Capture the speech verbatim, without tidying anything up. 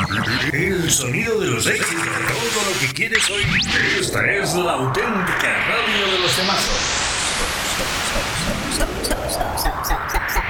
El sonido de los éxitos. Todo lo que quieres oír. Esta es la auténtica radio de los temazos. Stop, stop, stop, stop, stop, stop, stop.